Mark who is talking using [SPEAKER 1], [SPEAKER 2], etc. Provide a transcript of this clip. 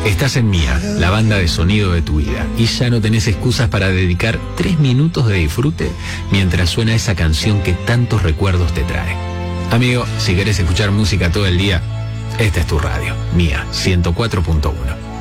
[SPEAKER 1] Estás en Mía, la banda de sonido de tu vida, y ya no tenés excusas para dedicar 3 minutos de disfrute mientras suena esa canción que tantos recuerdos te trae. Amigo, si querés escuchar música todo el día, esta es tu radio, Mía 104.1.